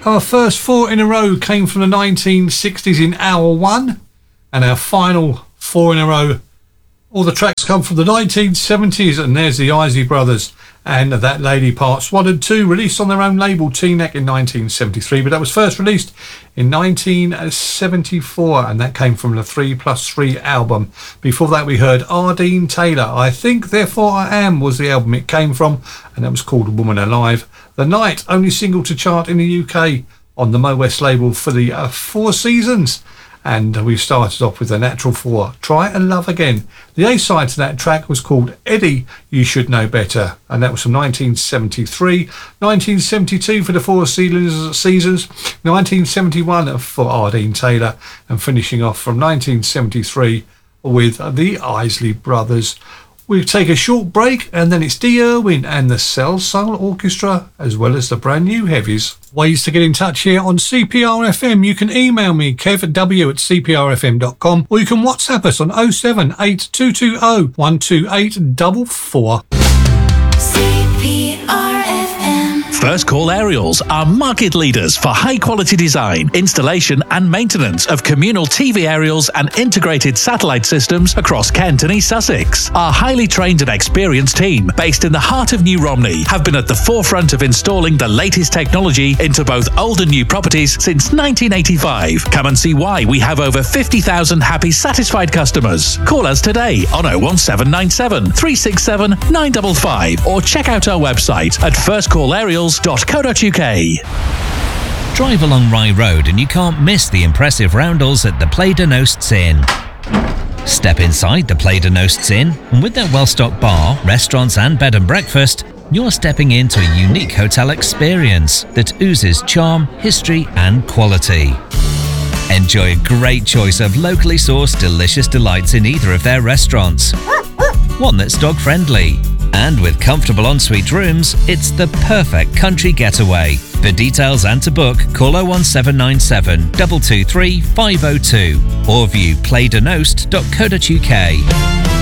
Our first 4 in a row came from the 1960s in hour 1, and our final 4 in a row, all the tracks come from the 1970s, and there's the Isley Brothers and That Lady Parts 1 and 2, released on their own label Teaneck in 1973, but that was first released in 1974, and that came from the 3+3 album. Before that we heard Ardeen Taylor, I Think Therefore I Am was the album it came from, and that was called Woman Alive. The Night, only single to chart in the UK on the Mo West label for the 4 Seasons. And we started off with the Natural 4, Try and Love Again. The A-side to that track was called Eddie, You Should Know Better, and that was from 1973. 1972 for the 4 Seasons, 1971 for Ardeen Taylor, and finishing off from 1973 with the Isley Brothers. We'll take a short break, and then it's Dee Irwin and the Cell Soul Orchestra, as well as the brand new heavies. Ways to get in touch here on CPRFM. You can email me, kev@cprfm.com, or you can WhatsApp us on 078 220 12844. First Call Aerials are market leaders for high-quality design, installation and maintenance of communal TV aerials and integrated satellite systems across Kent and East Sussex. Our highly trained and experienced team, based in the heart of New Romney, have been at the forefront of installing the latest technology into both old and new properties since 1985. Come and see why we have over 50,000 happy, satisfied customers. Call us today on 01797 367 955 or check out our website at firstcallaerials.co.uk. Drive along Rye Road and you can't miss the impressive roundels at the Play de Nosts Inn. Step inside the Play de Nosts Inn, and with their well-stocked bar, restaurants and bed and breakfast, you're stepping into a unique hotel experience that oozes charm, history and quality. Enjoy a great choice of locally sourced delicious delights in either of their restaurants. One that's dog-friendly. And with comfortable ensuite rooms, it's the perfect country getaway. For details and to book, call 01797 223 502 or view playdenost.co.uk.